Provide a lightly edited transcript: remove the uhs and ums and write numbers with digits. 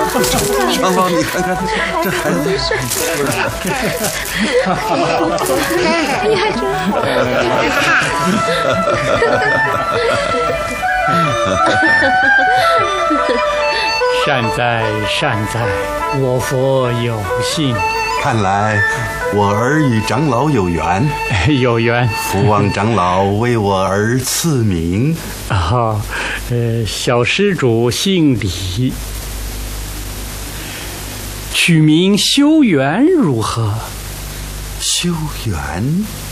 长老，你看看这孩子， 你还真好。 善哉善哉，我佛有幸。 看来我儿与长老有缘， 有缘。 福望长老为我儿赐名。 啊，小施主姓李，取名修缘如何？ 修缘。